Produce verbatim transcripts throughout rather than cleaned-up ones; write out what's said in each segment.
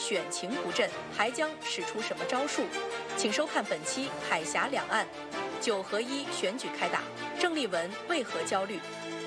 选情不振，还将使出什么招数？请收看本期《海峡两岸》，九合一选举开打，郑丽文为何焦虑？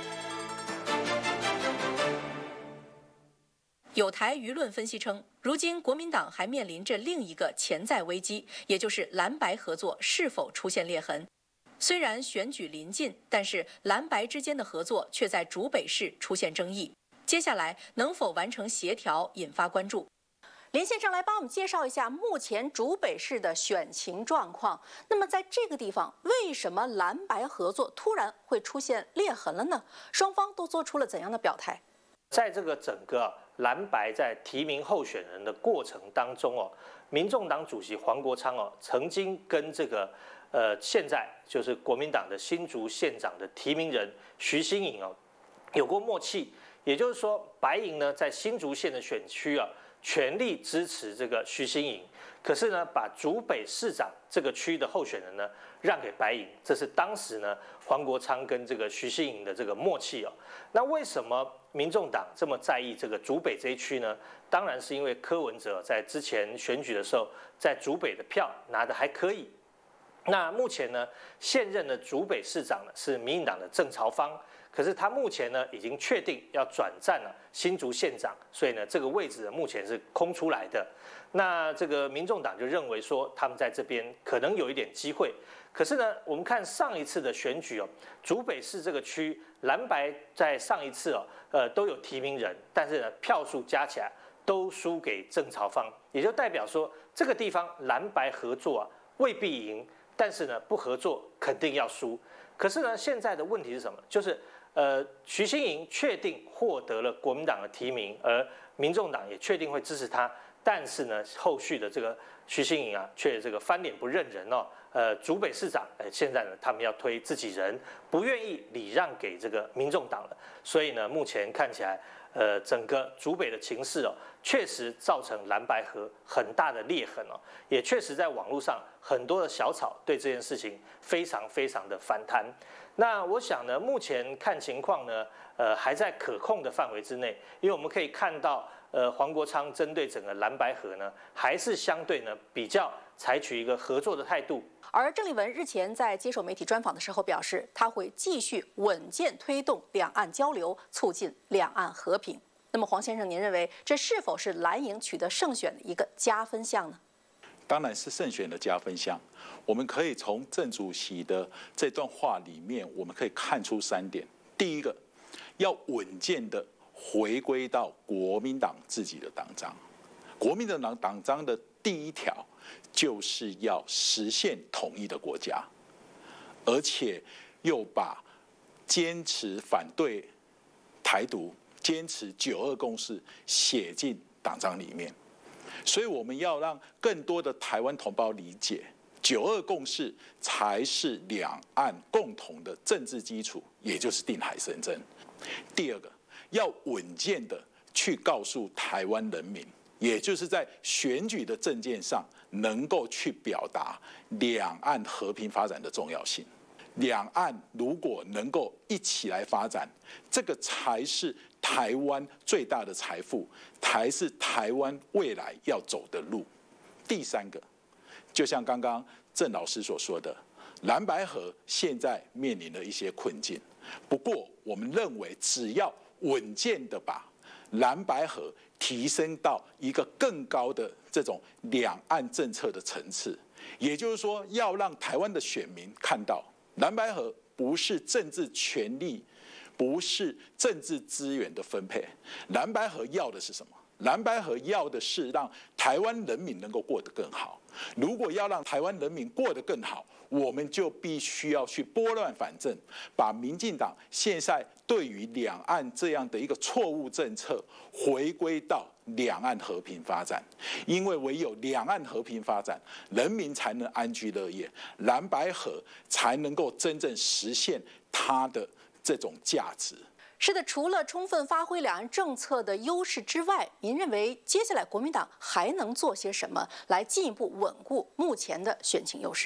有台舆论分析称，如今国民党还面临着另一个潜在危机，也就是蓝白合作是否出现裂痕。虽然选举临近，但是蓝白之间的合作却在竹北市出现争议。接下来能否完成协调，引发关注。连线上来帮我们介绍一下目前竹北市的选情状况。那么在这个地方，为什么蓝白合作突然会出现裂痕了呢？双方都做出了怎样的表态？ 在这个整个蓝白在提名候选人的过程当中哦，民众党主席黄国昌哦，曾经跟这个呃现在就是国民党的新竹县长的提名人徐新颖哦，有过默契。也就是说，白营呢在新竹县的选区啊，全力支持这个徐新颖，可是呢，把竹北市长这个区的候选人呢让给白营，这是当时呢黄国昌跟这个徐新颖的这个默契哦。那为什么民众党这么在意这个竹北这一区呢？当然是因为柯文哲在之前选举的时候，在竹北的票拿得还可以。那目前呢，现任的竹北市长呢是民进党的郑朝芳。可是他目前呢已经确定要转战了新竹县长，所以呢这个位置呢目前是空出来的。那这个民众党就认为说他们在这边可能有一点机会。可是呢，我们看上一次的选举哦，竹北市这个区蓝白在上一次哦，呃都有提名人，但是呢票数加起来都输给郑朝芳，也就代表说这个地方蓝白合作啊未必赢，但是呢不合作肯定要输。可是呢现在的问题是什么？就是呃，徐新颖确定获得了国民党的提名，而民众党也确定会支持他。但是呢，后续的这个徐新颖啊，却这个翻脸不认人哦。呃，竹北市长，呃，现在呢，他们要推自己人，不愿意礼让给这个民众党了。所以呢，目前看起来，呃，整个竹北的情势哦，确实造成蓝白合很大的裂痕哦，也确实在网络上很多的小草对这件事情非常非常的反弹。那我想呢，目前看情况呢，呃，还在可控的范围之内，因为我们可以看到，呃，黄国昌针对整个蓝白合呢，还是相对呢比较采取一个合作的态度。 而郑丽文日前在接受媒体专访的时候表示，他会继续稳健推动两岸交流，促进两岸和平。那么，黄先生，您认为这是否是蓝营取得胜选的一个加分项呢？ 当然是胜选的加分项。我们可以从郑主席的这段话里面，我们可以看出三点：第一个，要稳健的回归到国民党自己的党章。国民党党章的第一条就是要实现统一的国家，而且又把坚持反对台独、坚持九二共识写进党章里面。所以我们要让更多的台湾同胞理解，九二共识才是两岸共同的政治基础，也就是定海神针。第二个，要稳健的去告诉台湾人民，也就是在选举的政见上能够去表达两岸和平发展的重要性。两岸如果能够一起来发展，这个才是台湾最大的财富，才是台湾未来要走的路。第三个，就像刚刚郑老师所说的，蓝白合现在面临了一些困境，不过我们认为只要稳健的把蓝白合提升到一个更高的这种两岸政策的层次，也就是说要让台湾的选民看到蓝白合不是政治权力，不是政治资源的分配，蓝白合要的是什么？蓝白合要的是让台湾人民能够过得更好。如果要让台湾人民过得更好，我们就必须要去拨乱反正，把民进党现在对于两岸这样的一个错误政策回归到两岸和平发展，因为唯有两岸和平发展，人民才能安居乐业，蓝白合才能够真正实现它的这种价值。 是的，除了充分发挥两岸政策的优势之外，您认为接下来国民党还能做些什么来进一步稳固目前的选情优势？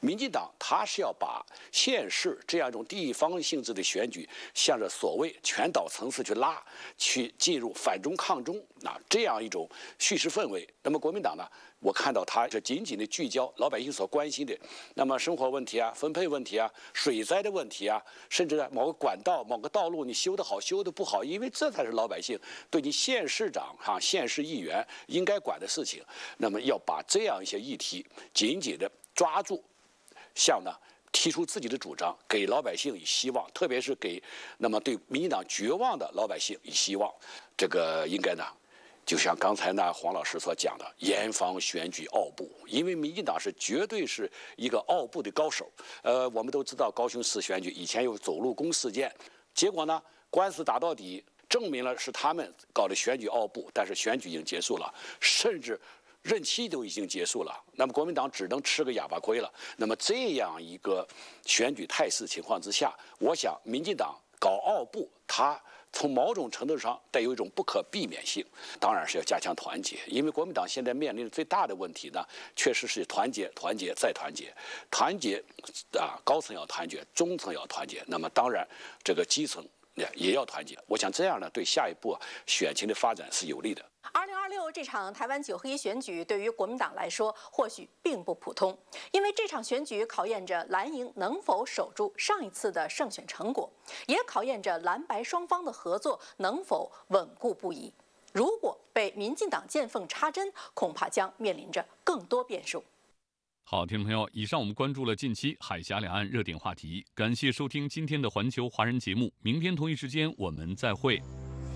民进党他是要把县市这样一种地方性质的选举，向着所谓全岛层次去拉，去进入反中抗中啊这样一种叙事氛围。那么国民党呢，我看到他是紧紧的聚焦老百姓所关心的，那么生活问题啊、分配问题啊、水灾的问题啊，甚至呢某个管道、某个道路你修得好、修得不好，因为这才是老百姓对你县市长、哈、县市议员应该管的事情。那么要把这样一些议题紧紧的抓住。向呢提出自己的主张，给老百姓以希望，特别是给那么对民进党绝望的老百姓以希望。这个应该呢，就像刚才呢黄老师所讲的，严防选举傲步，因为民进党是绝对是一个傲步的高手。呃，我们都知道高雄市选举以前有走路工事件，结果呢官司打到底，证明了是他们搞的选举傲步，但是选举已经结束了，甚至。任期都已经结束了，那么国民党只能吃个哑巴亏了。那么这样一个选举态势情况之下，我想民进党搞傲步，它从某种程度上带有一种不可避免性。当然是要加强团结，因为国民党现在面临的最大的问题呢，确实是团结、团结再团结。团结啊，高层要团结，中层要团结，那么当然这个基层也要团结。我想这样呢，对下一步选情的发展是有利的。 二零二六这场台湾九合一选举对于国民党来说或许并不普通，因为这场选举考验着蓝营能否守住上一次的胜选成果，也考验着蓝白双方的合作能否稳固不移。如果被民进党见缝插针，恐怕将面临着更多变数。 好，听众朋友，以上我们关注了近期海峡两岸热点话题，感谢收听今天的环球华人节目，明天同一时间我们再会。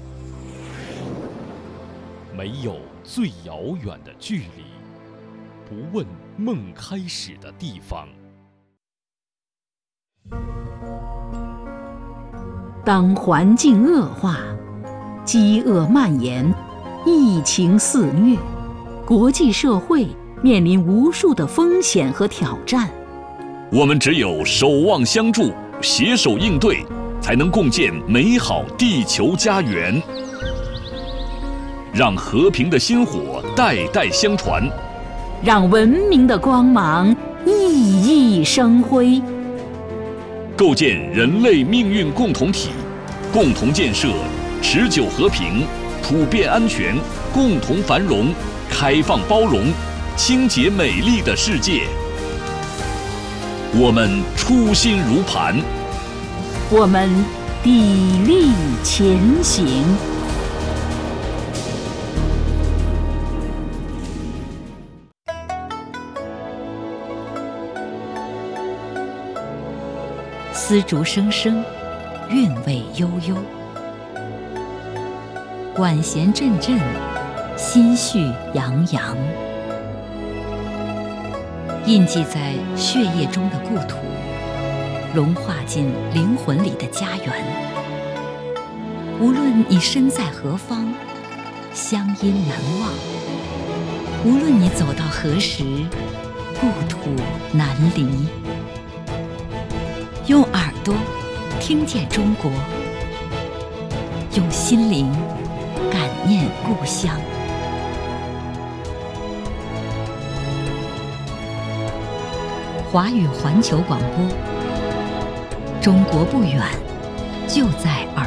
没有最遥远的距离，不问梦开始的地方。 当环境恶化，饥饿蔓延，疫情肆虐，国际社会面临无数的风险和挑战。 我们只有守望相助，携手应对，才能共建美好地球家园。让和平的薪火代代相传， 让文明的光芒熠熠生辉， 构建人类命运共同体，共同建设持久和平、普遍安全、共同繁荣、开放包容、清洁美丽的世界。我们初心如磐， 我们砥砺前行。丝竹声声，韵味悠悠；管弦阵阵，心绪洋洋。印记在血液中的故土，融化进灵魂里的家园。无论你身在何方，乡音难忘；无论你走到何时，故土难离。用耳朵听见中国，用心灵感念故乡。华语环球广播，中国不远，就在耳